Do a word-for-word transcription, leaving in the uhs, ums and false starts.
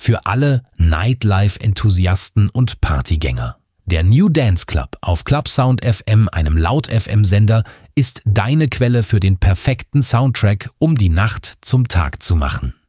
für alle Nightlife-Enthusiasten und Partygänger. Der New Dance Club auf Clubsound F M, einem Laut-F M-Sender, ist deine Quelle für den perfekten Soundtrack, um die Nacht zum Tag zu machen.